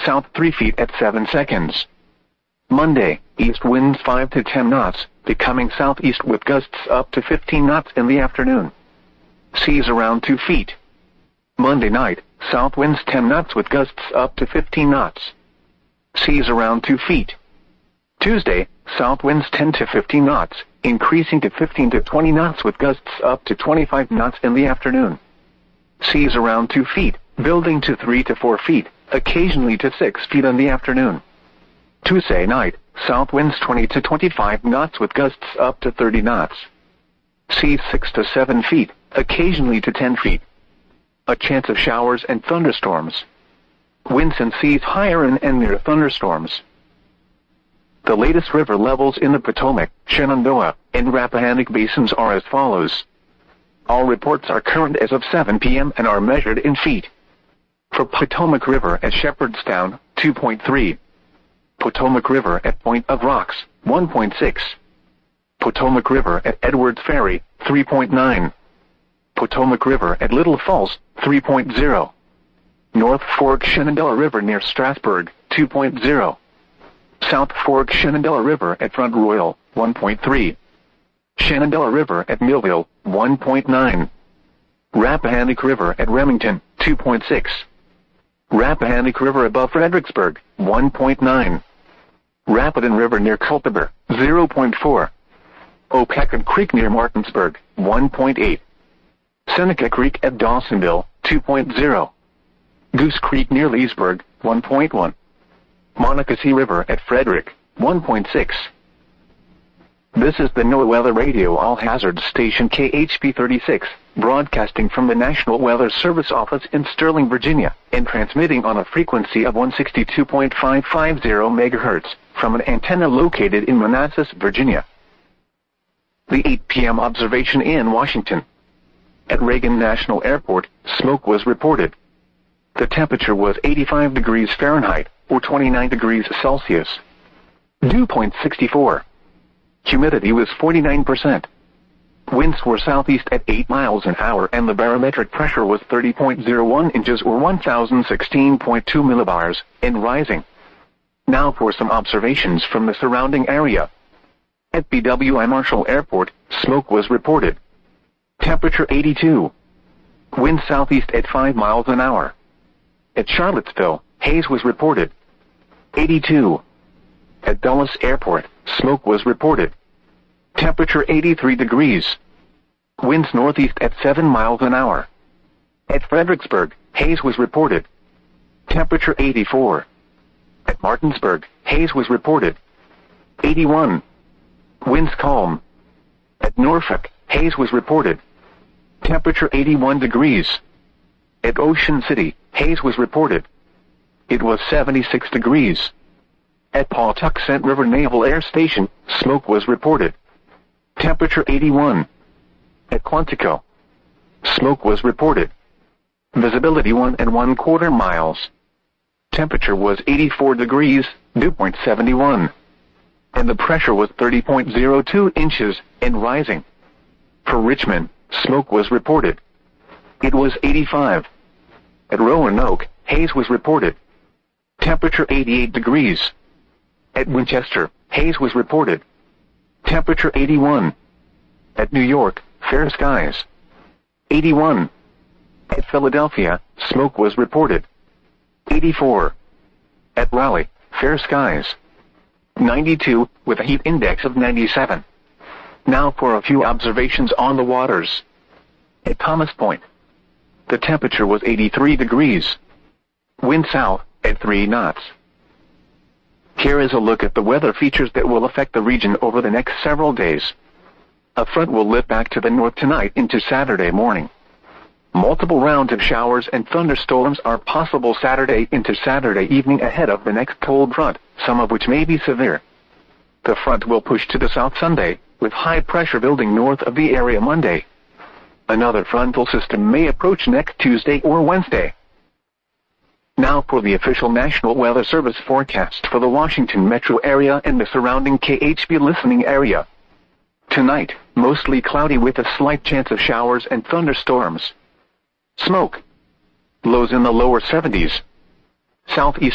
south 3 feet at 7 seconds. Monday, east winds 5 to 10 knots, becoming southeast with gusts up to 15 knots in the afternoon. Seas around 2 feet. Monday night, south winds 10 knots with gusts up to 15 knots. Seas around 2 feet. Tuesday, south winds 10 to 15 knots, increasing to 15 to 20 knots with gusts up to 25 knots in the afternoon. Seas around 2 feet, building to 3 to 4 feet, occasionally to 6 feet in the afternoon. Tuesday night, south winds 20 to 25 knots with gusts up to 30 knots. Seas 6 to 7 feet, occasionally to 10 feet. A chance of showers and thunderstorms. Winds and seas higher in and near thunderstorms. The latest river levels in the Potomac, Shenandoah, and Rappahannock basins are as follows. All reports are current as of 7 p.m. and are measured in feet. For Potomac River at Shepherdstown, 2.3. Potomac River at Point of Rocks, 1.6. Potomac River at Edwards Ferry, 3.9. Potomac River at Little Falls, 3.0. North Fork Shenandoah River near Strasburg, 2.0. South Fork Shenandoah River at Front Royal, 1.3. Shenandoah River at Millville, 1.9. Rappahannock River at Remington, 2.6. Rappahannock River above Fredericksburg, 1.9. Rapidan River near Culpeper, 0.4. Opecon Creek near Martinsburg, 1.8. Seneca Creek at Dawsonville, 2.0. Goose Creek near Leesburg, 1.1. Monocacy River at Frederick, 1.6. This is the NOAA Weather Radio All Hazards Station KHP 36, broadcasting from the National Weather Service office in Sterling, Virginia, and transmitting on a frequency of 162.550 MHz from an antenna located in Manassas, Virginia. The 8 p.m. observation in Washington. At Reagan National Airport, smoke was reported. The temperature was 85 degrees Fahrenheit, or 29 degrees Celsius. Dew point 64. Humidity was 49%. Winds were southeast at 8 miles an hour and the barometric pressure was 30.01 inches or 1016.2 millibars, and rising. Now for some observations from the surrounding area. At BWI Marshall Airport, smoke was reported. Temperature 82. Wind southeast at 5 miles an hour. At Charlottesville, haze was reported. 82. At Dulles Airport, smoke was reported. Temperature 83 degrees. Winds northeast at 7 miles an hour. At Fredericksburg, haze was reported. Temperature 84. At Martinsburg, haze was reported. 81. Winds calm. At Norfolk, haze was reported. Temperature 81 degrees. At Ocean City, haze was reported. It was 76 degrees. At Pawtuxent River Naval Air Station, smoke was reported. Temperature 81. At Quantico, smoke was reported. Visibility 1 1/4 miles. Temperature was 84 degrees, dew point 71. And the pressure was 30.02 inches, and rising. For Richmond, smoke was reported. It was 85. At Roanoke, haze was reported. Temperature 88 degrees. At Winchester, haze was reported. Temperature 81. At New York, fair skies. 81. At Philadelphia, smoke was reported. 84. At Raleigh, fair skies. 92, with a heat index of 97. Now for a few observations on the waters. At Thomas Point, the temperature was 83 degrees. Wind south at 3 knots. Here is a look at the weather features that will affect the region over the next several days. A front will lift back to the north tonight into Saturday morning. Multiple rounds of showers and thunderstorms are possible Saturday into Saturday evening ahead of the next cold front, some of which may be severe. The front will push to the south Sunday, with high pressure building north of the area Monday. Another frontal system may approach next Tuesday or Wednesday. Now for the official National Weather Service forecast for the Washington metro area and the surrounding KHP listening area. Tonight, mostly cloudy with a slight chance of showers and thunderstorms. Smoke. Lows in the lower 70s. Southeast